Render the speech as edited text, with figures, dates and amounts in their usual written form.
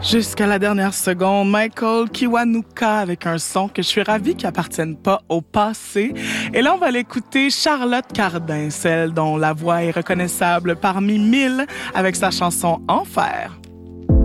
Jusqu'à la dernière seconde, Michael Kiwanuka avec un son que je suis ravie qu'il appartienne pas au passé. Et là, on va l'écouter Charlotte Cardin, celle dont la voix est reconnaissable parmi mille avec sa chanson Enfer.